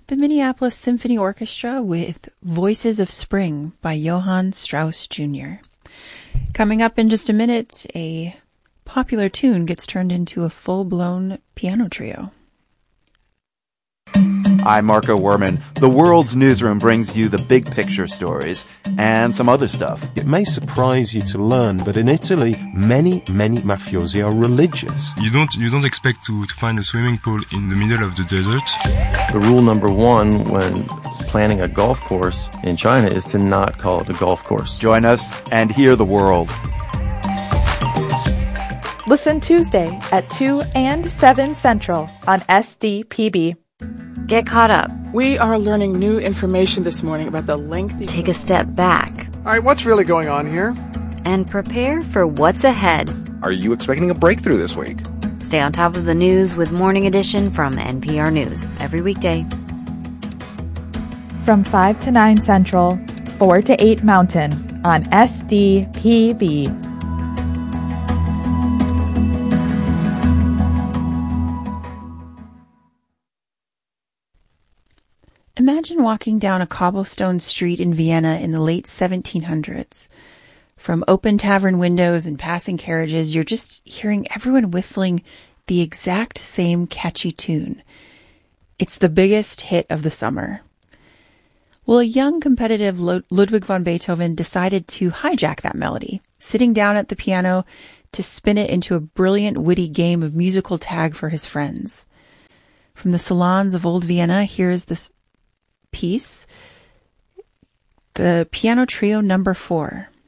the Minneapolis Symphony Orchestra with Voices of Spring by Johann Strauss Jr. Coming up in just a minute, a popular tune gets turned into a full-blown piano trio. I'm Marco Werman. The World's Newsroom brings you the big picture stories and some other stuff. It may surprise you to learn, but in Italy, many mafiosi are religious. You don't expect to find a swimming pool in the middle of the desert. The rule number one when planning a golf course in China is to not call it a golf course. Join us and hear the world. Listen Tuesday at 2 and 7 Central on SDPB. Get caught up. We are learning new information this morning about the lengthy... Take a step back. All right, what's really going on here? And prepare for what's ahead. Are you expecting a breakthrough this week? Stay on top of the news with Morning Edition from NPR News every weekday. From 5 to 9 Central, 4 to 8 Mountain on SDPB. Imagine walking down a cobblestone street in Vienna in the late 1700s. From open tavern windows and passing carriages, you're just hearing everyone whistling the exact same catchy tune. It's the biggest hit of the summer. Well, a young, competitive Ludwig van Beethoven decided to hijack that melody, sitting down at the piano to spin it into a brilliant, witty game of musical tag for his friends. From the salons of old Vienna, here's this piece, the Piano Trio No. 4.